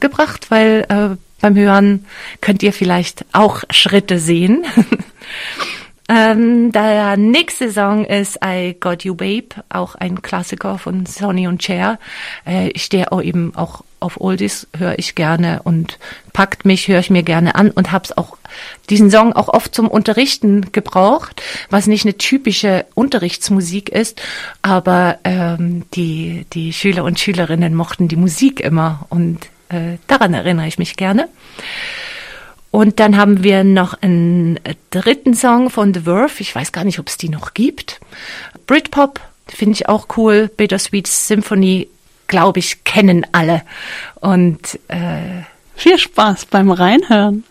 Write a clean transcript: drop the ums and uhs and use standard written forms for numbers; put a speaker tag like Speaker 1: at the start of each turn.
Speaker 1: mitgebracht, weil beim Hören könnt ihr vielleicht auch Schritte sehen. Der nächste Song ist I Got You Babe, auch ein Klassiker von Sonny und Cher. Ich stehe auch eben auch auf Oldies, höre ich gerne und packt mich, höre ich mir gerne an und hab's auch diesen Song auch oft zum Unterrichten gebraucht, was nicht eine typische Unterrichtsmusik ist, aber die Schüler und Schülerinnen mochten die Musik immer und daran erinnere ich mich gerne. Und dann haben wir noch einen dritten Song von The Verve. Ich weiß gar nicht, ob es die noch gibt. Britpop finde ich auch cool. Bittersweet Symphony, glaube ich, kennen alle. Und
Speaker 2: viel Spaß beim Reinhören.